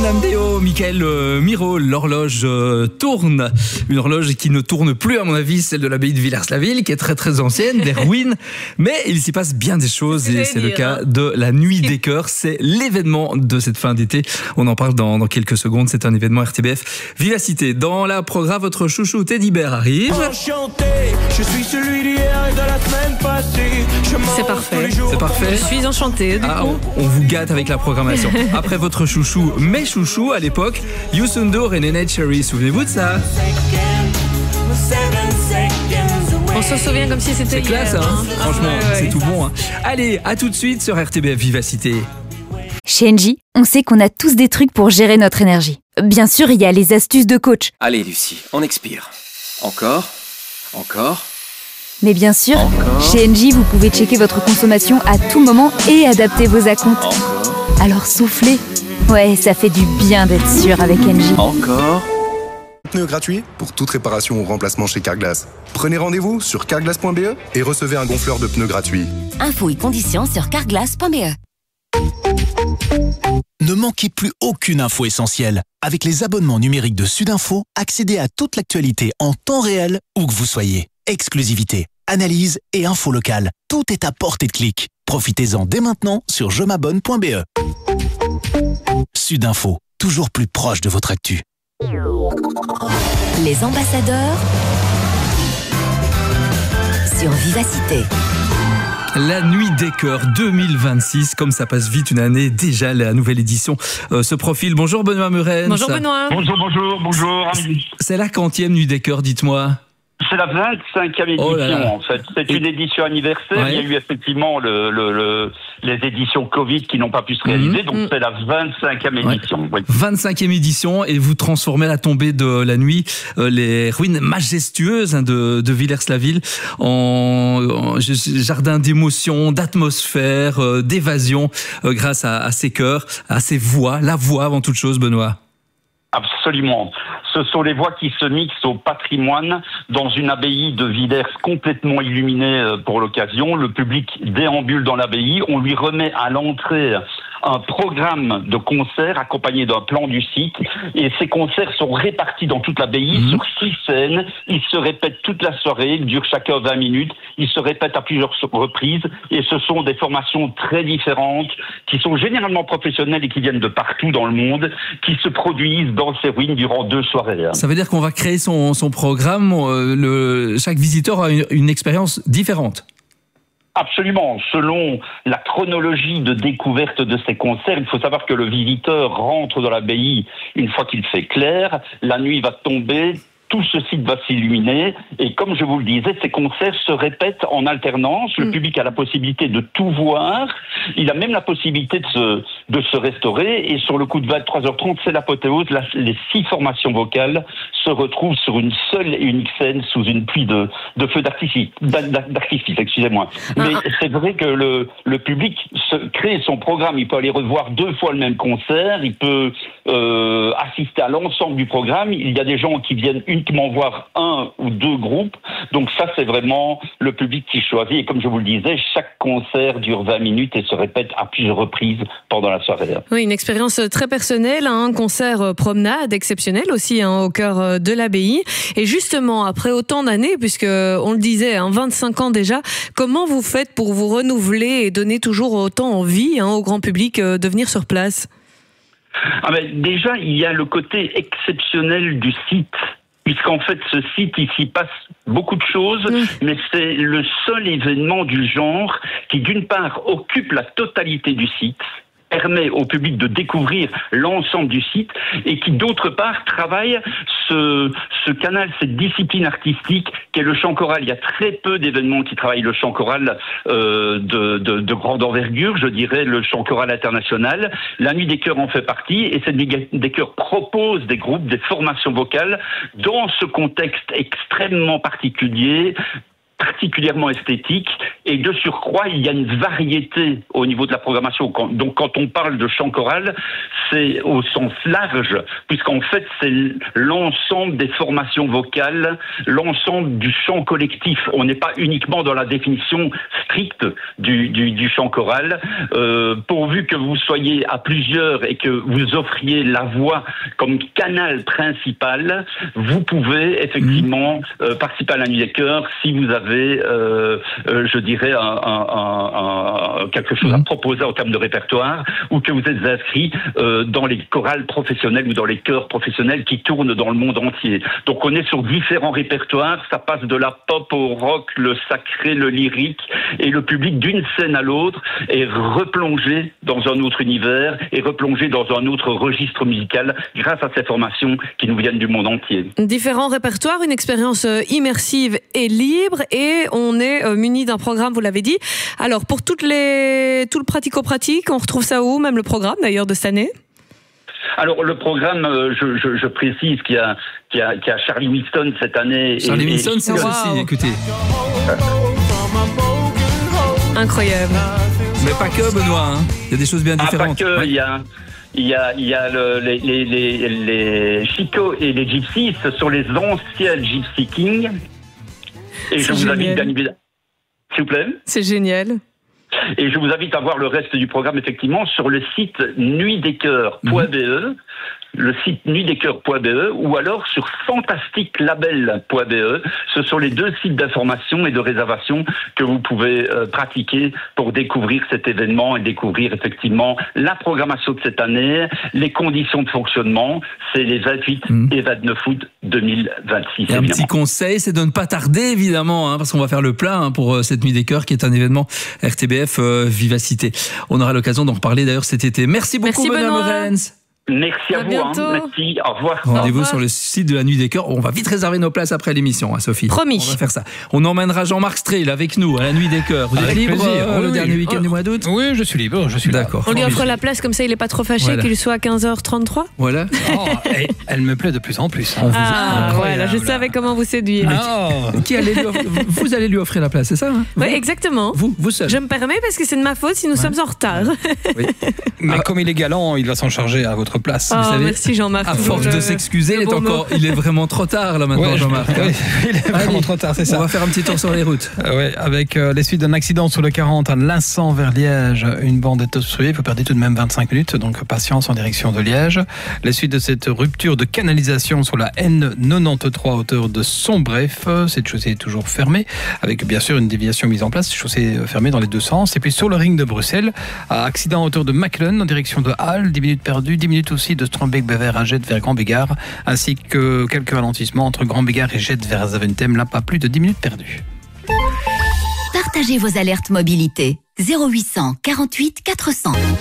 Amdeo, Michael Miro, l'horloge tourne. Une horloge qui ne tourne plus, à mon avis, celle de l'abbaye de Villers-la-Ville, qui est très très ancienne, des ruines. Mais il s'y passe bien des choses et c'est le cas de la Nuit des Chœurs. C'est l'événement de cette fin d'été. On en parle dans quelques secondes. C'est un événement RTBF Vivacité. Dans la programme, votre chouchou Teddy Bear arrive. Enchanté, je suis celui d'hier et de la semaine passée. C'est parfait. C'est parfait. Je suis enchantée. On vous gâte avec la programmation. Après votre chouchou, mes chouchous à l'époque, Youssou N'Dour et Neneh Cherry. Souvenez-vous de ça? On se souvient comme si c'était hier. C'est classe, hein. Franchement, c'est tout bon. Hein. Allez, à tout de suite sur RTBF Vivacité. Chez Engie, on sait qu'on a tous des trucs pour gérer notre énergie. Bien sûr, il y a les astuces de coach. Allez Lucie, on expire. Encore. Mais bien sûr, Encore. chez Engie, vous pouvez checker votre consommation à tout moment et adapter vos acomptes. Encore. Alors soufflez. Ouais, ça fait du bien d'être sûr avec Engie. Encore. Pneus gratuit pour toute réparation ou remplacement chez Carglass. Prenez rendez-vous sur carglass.be et recevez un gonfleur de pneus gratuit. Infos et conditions sur carglass.be. Ne manquez plus aucune info essentielle. Avec les abonnements numériques de Sudinfo, accédez à toute l'actualité en temps réel, où que vous soyez. Exclusivité, analyse et info locale. Tout est à portée de clic. Profitez-en dès maintenant sur jemabonne.be. Sudinfo, toujours plus proche de votre actu. Les ambassadeurs sur Vivacité. La Nuit des Chœurs 2026, comme ça passe vite une année, déjà la nouvelle édition se profile. Bonjour Benoît Murens. Bonjour Benoît. Bonjour. C'est la quantième Nuit des Chœurs, dites-moi? C'est la 25e édition, Oh là là. en fait. C'est une édition anniversaire. Ouais. Il y a eu effectivement les éditions Covid qui n'ont pas pu se réaliser. Donc, c'est la 25e édition. Oui. 25e édition, et vous transformez à la tombée de la nuit les ruines majestueuses de Villers-la-Ville en jardin d'émotion, d'atmosphère, d'évasion grâce à ces chœurs, à ces voix, la voix avant toute chose, Benoît. Absolument. Ce sont les voix qui se mixent au patrimoine dans une abbaye de Villers complètement illuminée pour l'occasion. Le public déambule dans l'abbaye. On lui remet à l'entrée un programme de concerts accompagné d'un plan du site. Et ces concerts sont répartis dans toute l'abbaye sur 6 scènes. Ils se répètent toute la soirée. Ils durent chacun 20 minutes. Ils se répètent à plusieurs reprises. Et ce sont des formations très différentes qui sont généralement professionnelles et qui viennent de partout dans le monde, qui se produisent dans ces ruines durant 2 soirées. Ça veut dire qu'on va créer son programme. Chaque visiteur a une expérience différente. Absolument. Selon la chronologie de découverte de ces concerts, il faut savoir que le visiteur rentre dans l'abbaye une fois qu'il fait clair. La nuit va tomber. Tout ce site va s'illuminer et comme je vous le disais, ces concerts se répètent en alternance. Le public a la possibilité de tout voir. Il a même la possibilité de se restaurer et sur le coup de 23h30, c'est l'apothéose. Les 6 formations vocales se retrouvent sur une seule et unique scène sous une pluie de feux d'artifice, excusez-moi. Mais c'est vrai que le public crée son programme. Il peut aller revoir 2 fois le même concert. Il peut assister à l'ensemble du programme. Il y a des gens qui viennent uniquement voir 1 ou 2 groupes. Donc ça, c'est vraiment le public qui choisit. Et comme je vous le disais, chaque concert dure 20 minutes et se répète à plusieurs reprises pendant la soirée. Oui, une expérience très personnelle, un concert promenade exceptionnel aussi au cœur de l'abbaye. Et justement, après autant d'années, puisque on le disait, 25 ans déjà, comment vous faites pour vous renouveler et donner toujours autant envie au grand public de venir sur place? Déjà, il y a le côté exceptionnel du site. Puisqu'en fait, ce site, il s'y passe beaucoup de choses, mais c'est le seul événement du genre qui, d'une part, occupe la totalité du site, permet au public de découvrir l'ensemble du site et qui, d'autre part, travaille ce canal, cette discipline artistique qu'est le chant choral. Il y a très peu d'événements qui travaillent le chant choral de grande envergure, je dirais le chant choral international. La Nuit des Chœurs en fait partie et cette Nuit des Chœurs propose des groupes, des formations vocales dans ce contexte extrêmement particulier particulièrement esthétique, et de surcroît, il y a une variété au niveau de la programmation. Donc quand on parle de chant choral, c'est au sens large, puisqu'en fait, c'est l'ensemble des formations vocales, l'ensemble du chant collectif. On n'est pas uniquement dans la définition stricte du chant choral. Pourvu que vous soyez à plusieurs et que vous offriez la voix comme canal principal, vous pouvez effectivement participer à la Nuit des Chœurs si vous avez, je dirais, quelque chose à proposer en termes de répertoire, ou que vous êtes inscrit dans les chorales professionnelles ou dans les chœurs professionnels qui tournent dans le monde entier. Donc on est sur différents répertoires, ça passe de la pop au rock, le sacré, le lyrique, et le public d'une scène à l'autre est replongé dans un autre univers et replongé dans un autre registre musical grâce à ces formations qui nous viennent du monde entier. Différents répertoires, une expérience immersive et libre, et on est muni d'un programme, vous l'avez dit. Alors pour tout le pratico-pratique, on retrouve ça où, même le programme d'ailleurs de cette année? Alors le programme, je précise qu'il y a Charlie Winston cette année. Charlie Winston, c'est aussi, écoutez. Incroyable. Mais pas que, Benoît, hein. Il y a des choses bien différentes. Pas que, il y a les Chico et les Gypsies, ce sont les anciens Gypsy Kings. Et je vous invite, bien évidemment. S'il vous plaît. C'est génial. Et je vous invite à voir le reste du programme, effectivement, sur le site nuitdeschœurs.be, le site nuitdeschœurs.be, ou alors sur fantasticlabel.be. Ce sont les deux sites d'information et de réservation que vous pouvez pratiquer pour découvrir cet événement et découvrir effectivement la programmation de cette année, les conditions de fonctionnement. C'est les 28 et 29 août 2026. Et un petit conseil, c'est de ne pas tarder, évidemment, parce qu'on va faire le plein pour cette Nuit des Chœurs, qui est un événement RTBF Vivacité. On aura l'occasion d'en reparler d'ailleurs cet été. Merci beaucoup, Benoît Meurens. Merci à vous. Merci. Au revoir. Rendez-vous sur le site de la Nuit des Chœurs. On va vite réserver nos places après l'émission, Sophie. Promis. On va faire ça. On emmènera Jean-Marc Strehl avec nous à la Nuit des Chœurs. Vous êtes libre le dernier week-end du mois d'août? Oui, je suis libre. Je suis d'accord. On lui offre la place, comme ça il n'est pas trop fâché qu'il soit à 15h33. Voilà. Elle me plaît de plus en plus. Voilà, je savais comment vous séduire. Vous allez lui offrir la place, c'est ça? Oui, exactement. Vous seul. Je me permets parce que c'est de ma faute si nous sommes en retard. Oui. Mais comme il est galant, il va s'en charger à votre place. Vous savez, merci Jean-Marc. À force de s'excuser, il est vraiment trop tard là maintenant, Jean-Marc. Oui, il est vraiment trop tard, c'est ça. On va faire un petit tour sur les routes. Oui, avec les suites d'un accident sur le 40 à Linsant vers Liège. Une bande est obstruée, vous perdez tout de même 25 minutes, donc patience en direction de Liège. Les suites de cette rupture de canalisation sur la N93 à hauteur de Sombref. Cette chaussée est toujours fermée, avec bien sûr une déviation mise en place, chaussée fermée dans les deux sens. Et puis sur le ring de Bruxelles, accident à hauteur de Machelen en direction de Halle, 10 minutes perdues, 10 minutes aussi de Strombeek-Bever à Jette vers Grand-Bégard, ainsi que quelques ralentissements entre Grand-Bégard et Jette vers Zaventem, là pas plus de 10 minutes perdues. Partagez vos alertes mobilité 0800 48 400.